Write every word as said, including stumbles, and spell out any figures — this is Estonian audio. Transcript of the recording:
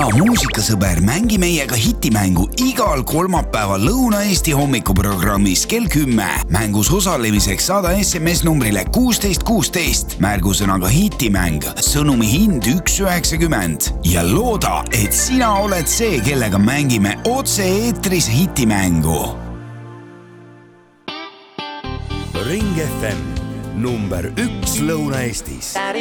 hea muusikasõber, mängi meiega hitimängu igal kolmapäeval Lõuna-Eesti hommikuprogrammis kell kümme. Mängus osalemiseks saada S M S numbrile kuusteist kuusteist, märgusõnaga hitimäng, sõnumi hind üks üheksakümmend ja looda, et sina oled see, kellega mängime otse eetris hitimängu. Ring F M number üks Lõuna-Eestis.